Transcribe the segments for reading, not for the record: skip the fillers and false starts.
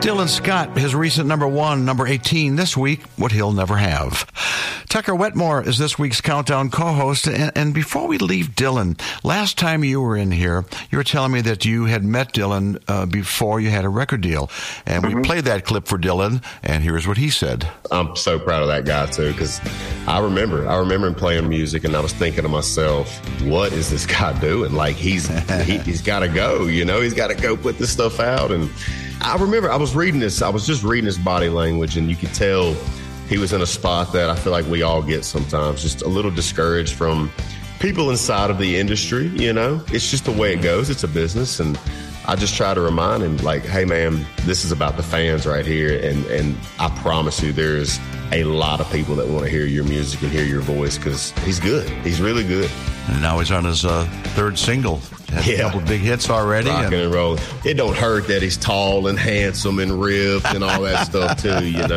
Dylan Scott, his recent number 18 this week, What He'll Never Have. Tucker Wetmore is this week's Countdown co-host. And before we leave Dylan, last time you were in here, you were telling me that you had met Dylan before you had a record deal. And we played that clip for Dylan, and here's what he said. I'm so proud of that guy, too, because I remember him playing music, and I was thinking to myself, what is this guy doing? Like, he's got to go, he's got to go put this stuff out. And I remember I was just reading his body language, and you could tell he was in a spot that I feel like we all get sometimes, just a little discouraged from people inside of the industry, It's just the way it goes. It's a business, and I just try to remind him, like, hey, man, this is about the fans right here, and I promise you there's a lot of people that want to hear your music and hear your voice because he's good. He's really good. And now he's on his third single. Had a couple of big hits already. Rocking and rolling. It don't hurt that he's tall and handsome and ripped and all that stuff too.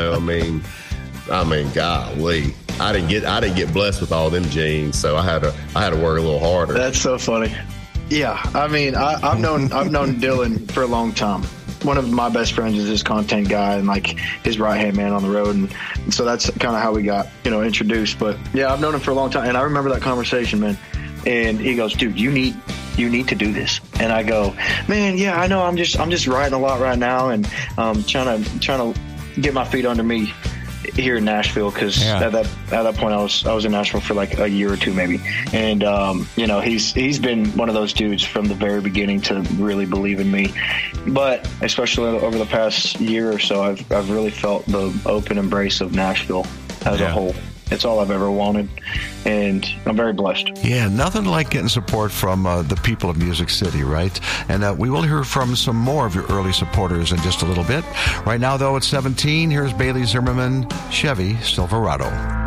I mean, golly, I didn't get blessed with all them genes, so I had to work a little harder. That's so funny. Yeah, I mean, I've known Dylan for a long time. One of my best friends is his content guy and like his right hand man on the road, and so that's kind of how we got introduced. But yeah, I've known him for a long time, and I remember that conversation, man. And he goes, "Dude, you need to do this." And I go, "Man, yeah, I know. I'm just writing a lot right now, and trying to get my feet under me here in Nashville because at that point I was in Nashville for like a year or two maybe, and he's been one of those dudes from the very beginning to really believe in me, but especially over the past year or so I've really felt the open embrace of Nashville as a whole. It's all I've ever wanted, and I'm very blessed. Yeah, nothing like getting support from the people of Music City, right? And we will hear from some more of your early supporters in just a little bit. Right now, though, at 17, here's Bailey Zimmerman, Chevy Silverado.